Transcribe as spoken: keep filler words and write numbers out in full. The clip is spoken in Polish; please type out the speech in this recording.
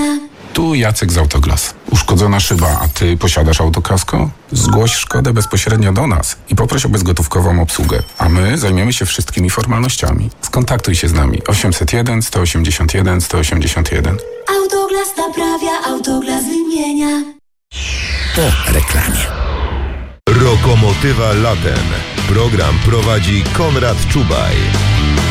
wymienia. Tu Jacek z Autoglas. Uszkodzona szyba, a ty posiadasz autokasko? Zgłoś szkodę bezpośrednio do nas i poproś o bezgotówkową obsługę, a my zajmiemy się wszystkimi formalnościami. Skontaktuj się z nami osiemset jeden, sto osiemdziesiąt jeden, sto osiemdziesiąt jeden. Autoglas naprawia, Autoglas wymienia. Po reklamie. Lokomotywa latem. Program prowadzi Konrad Czubaj.